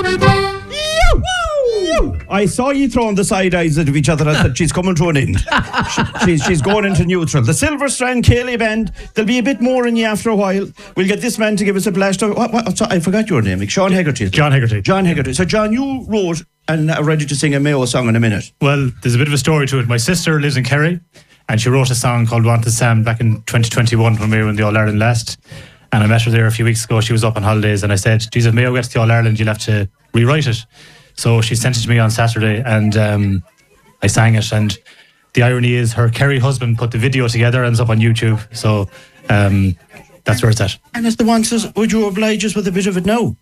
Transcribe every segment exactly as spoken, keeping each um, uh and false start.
I saw you throwing the side eyes at each other as she's coming to an end. She, she's, she's going into neutral. The Silver Strand Ceilidh Band, there'll be a bit more in you after a while. We'll get this man to give us a blast of... What, what, I forgot your name. Sean Hegarty. John Hegarty. John Hegarty. So, John, you wrote and are ready to sing a Mayo song in a minute. Well, there's a bit of a story to it. My sister lives in Kerry, and she wrote a song called Wanted Sam back in twenty twenty-one when we were in the All-Ireland last. And I met her there a few weeks ago. She was up on holidays, and I said, geez, if Mayo gets to the All-Ireland, you'll have to rewrite it. So she sent it to me on Saturday, and um, I sang it. And the irony is her Kerry husband put the video together and it's up on YouTube. So um, that's where it's at. And as the one says, would you oblige us with a bit of it now?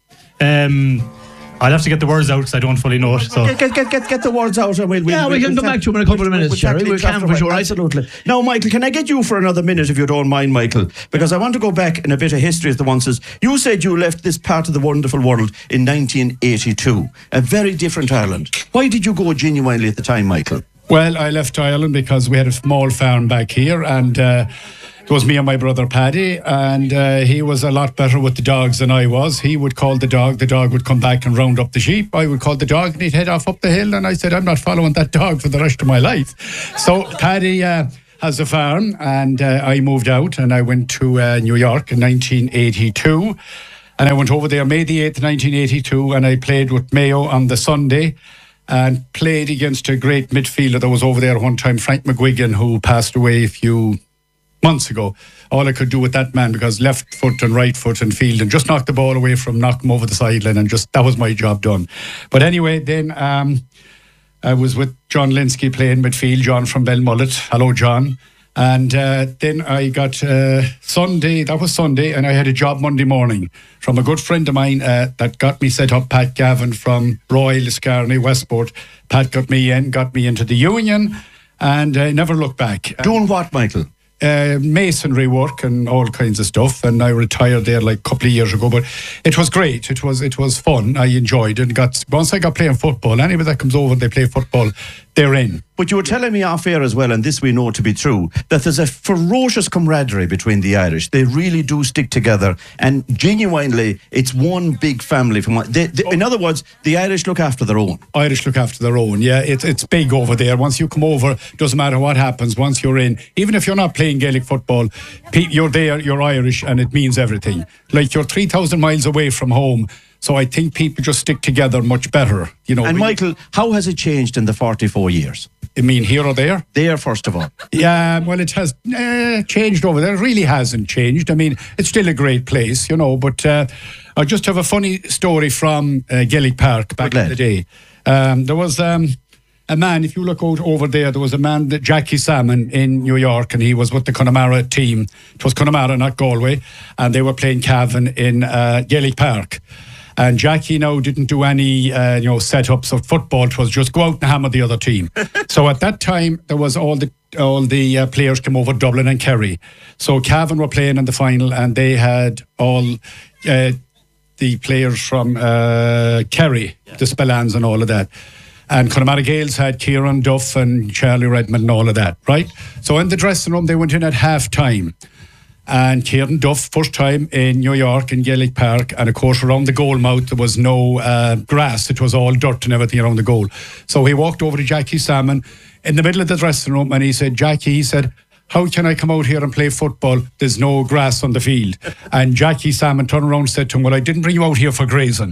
Um, I'll have to get the words out because I don't fully know it. So. Get, get, get, get the words out. And we'll, we'll, yeah, we we'll, can we'll come back to him in a couple of minutes, Jerry. We can for sure. Absolutely. Now, Michael, can I get you for another minute if you don't mind, Michael? Because I want to go back in a bit of history as the one says. You said you left this part of the wonderful world in nineteen eighty-two. A very different Ireland. Why did you go genuinely at the time, Michael? Well, I left Ireland because we had a small farm back here, and uh, it was me and my brother Paddy, and uh, he was a lot better with the dogs than I was. He would call the dog, the dog would come back and round up the sheep. I would call the dog and he'd head off up the hill, and I said, I'm not following that dog for the rest of my life. So Paddy uh, has a farm, and uh, I moved out and I went to uh, New York in nineteen eighty-two, and I went over there May the eighth, nineteen eighty-two, and I played with Mayo on the Sunday, and played against a great midfielder that was over there one time, Frank McGuigan, who passed away a few months ago. All I could do with that man, because left foot and right foot and field, and just knock the ball away from, knock him over the sideline, and just, that was my job done. But anyway, then um, I was with John Linsky playing midfield, John from Belmullet. Hello, John. And uh, then I got uh, Sunday, that was Sunday, and I had a job Monday morning from a good friend of mine uh, that got me set up, Pat Gavin from Royal Liscarney, Westport. Pat got me in, got me into the union, and I never looked back. Doing what, Michael? Uh, masonry work and all kinds of stuff, and I retired there like a couple of years ago, but it was great. It was it was fun. I enjoyed it. Got once I got playing football, anybody that comes over and they play football, they're in. But you were telling me off air as well, and this we know to be true, that there's a ferocious camaraderie between the Irish. They really do stick together, and genuinely, it's one big family. From they, they, in other words, the Irish look after their own. Irish look after their own. Yeah, it's it's big over there. Once you come over, doesn't matter what happens. Once you're in, even if you're not playing Gaelic football, you're there. You're Irish, and it means everything. Like you're three thousand miles away from home. So I think people just stick together much better, you know. And Michael, how has it changed in the forty-four years? I mean, here or there? There, first of all. Yeah, well, it has uh, changed over there. It really hasn't changed. I mean, it's still a great place, you know, but uh, I just have a funny story from uh, Gaelic Park back in the day. Um, there was... Um, A man, if you look out over there, there was a man, Jackie Salmon in New York, and he was with the Connemara team. It was Connemara, not Galway, and they were playing Cavan in uh, Gaelic Park. And Jackie now didn't do any, uh, you know, setups of football. It was just go out and hammer the other team. So at that time, there was all the all the uh, players came over Dublin and Kerry. So Cavan were playing in the final, and they had all uh, the players from uh, Kerry, yeah. the Spillans and all of that. And Connemara Gaels had Kieran Duff and Charlie Redmond and all of that, right? So in the dressing room, they went in at half time. And Kieran Duff, first time in New York, in Gaelic Park. And of course, around the goal mouth, there was no uh, grass. It was all dirt and everything around the goal. So he walked over to Jackie Salmon in the middle of the dressing room, and he said, Jackie, he said, how can I come out here and play football? There's no grass on the field. And Jackie Salmon turned around and said to him, well, I didn't bring you out here for grazing.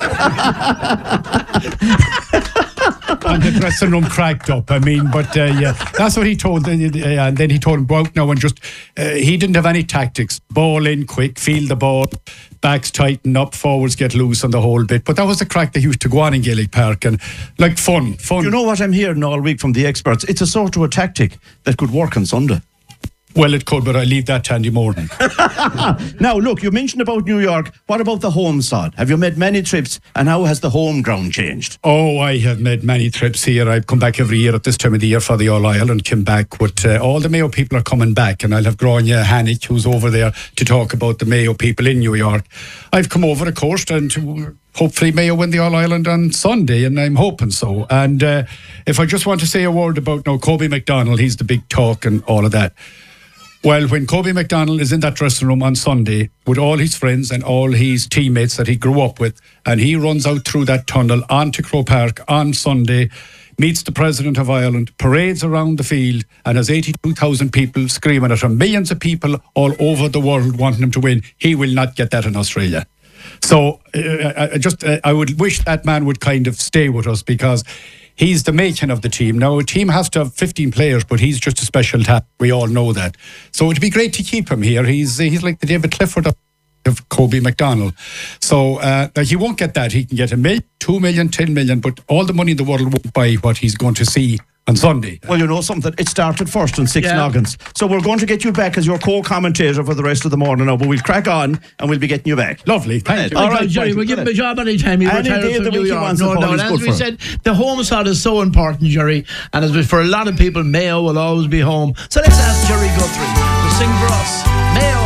And the dressing room cracked up. I mean, but uh, yeah, that's what he told. Uh, and then he told him, go out now and just, uh, he didn't have any tactics. Ball in quick, field the ball, backs tighten up, forwards get loose and the whole bit. But that was the crack they used to go on in Gaelic Park, and like fun, fun. You know what I'm hearing all week from the experts? It's a sort of a tactic that could work on Sunday. Well, it could, but I leave that to Andy Morton. Now, look, you mentioned about New York. What about the home sod? Have you made many trips, and how has the home ground changed? Oh, I have made many trips here. I come back every year at this time of the year for the All-Ireland. Came back with uh, all the Mayo people are coming back, and I'll have Grania Hannick, who's over there to talk about the Mayo people in New York. I've come over, of course, and hopefully Mayo win the All-Ireland on Sunday, and I'm hoping so. And uh, if I just want to say a word about now, Kobe McDonald, he's the big talk and all of that. Well, when Kobe McDonald is in that dressing room on Sunday with all his friends and all his teammates that he grew up with, and he runs out through that tunnel onto Croke Park on Sunday, meets the President of Ireland, parades around the field, and has eighty-two thousand people screaming at him, millions of people all over the world wanting him to win, he will not get that in Australia. So uh, I just uh, I would wish that man would kind of stay with us, because he's the making of the team. Now, a team has to have fifteen players, but he's just a special talent. We all know that. So it'd be great to keep him here. He's he's like the David Clifford of, of Kobe McDonald. So uh, he won't get that. He can get a million, two million, ten million, but all the money in the world won't buy what he's going to see on Sunday. Well, you know something, it started first on Six yeah. Noggins. So we're going to get you back as your co-commentator for the rest of the morning now, but we'll crack on and we'll be getting you back. Lovely, thank you. All right, Jerry, we'll give him a job anytime he Any retires day from the New week he York. wants No the ball, doubt. he's As good we for said, the home side is so important, Jerry, and as we, for a lot of people, Mayo will always be home. So let's ask Jerry Guthrie to sing for us. Mayo.